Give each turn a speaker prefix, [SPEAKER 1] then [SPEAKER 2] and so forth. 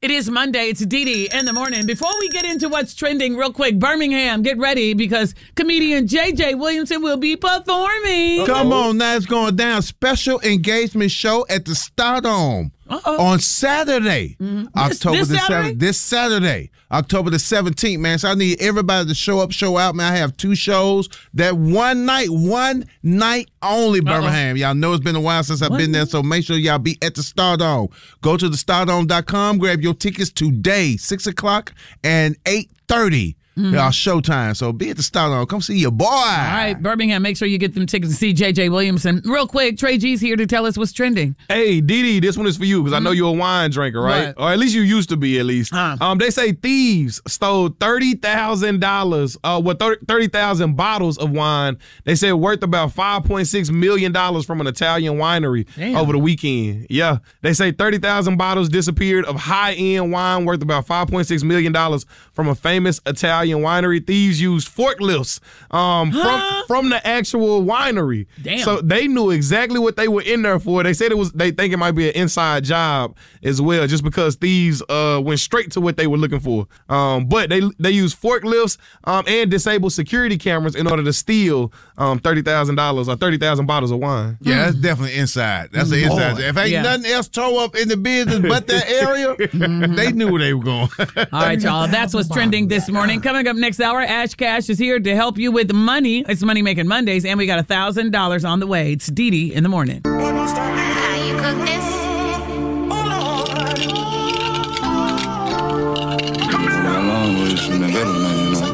[SPEAKER 1] It is Monday. It's Dee in the morning. Before we get into what's trending real quick, Birmingham, get ready because comedian JJ Williamson will be performing.
[SPEAKER 2] Come on, now it's going down. Special engagement show at the Stardome on Saturday, October
[SPEAKER 1] this
[SPEAKER 2] the
[SPEAKER 1] Saturday?
[SPEAKER 2] 7th. This Saturday, October the 17th, man. So I need everybody to show up, show out, man. I have 2 shows. That one night only, Birmingham. Y'all know it's been a while since I've been there, so make sure y'all be at the Stardome. Go to thestardome.com, grab your tickets today, 6 o'clock and 8:30. Y'all showtime, so be at the Stardome. Come see your boy. All
[SPEAKER 1] right, Birmingham, make sure you get them tickets to see JJ Williamson. Real quick, Trey G's here to tell us what's trending.
[SPEAKER 3] Hey, Dee, this one is for you because I know you're a wine drinker, right?
[SPEAKER 1] What?
[SPEAKER 3] Or at least you used to be, at least. They say thieves stole $30,000, 30,000 bottles of wine. They said worth about $5.6 million from an Italian winery over the weekend. Yeah, they say 30,000 bottles disappeared of high-end wine worth about $5.6 million from a famous Italian winery. Thieves used forklifts from the actual winery.
[SPEAKER 1] Damn.
[SPEAKER 3] So they knew exactly what they were in there for. They said they think it might be an inside job as well, just because thieves went straight to what they were looking for. But they used forklifts and disabled security cameras in order to steal $30,000 or 30,000 bottles of wine.
[SPEAKER 2] Yeah, that's definitely inside. That's the inside. If ain't nothing else tore up in the business but that area, they knew where they were going.
[SPEAKER 1] All right, y'all. That's what's trending this morning. Coming up next hour, Ash Cash is here to help you with money. It's Money Making Mondays, and we got $1,000 on the way. It's Dee in the morning.
[SPEAKER 4] How you cook this?
[SPEAKER 5] A long ways from the gutter, man, you know.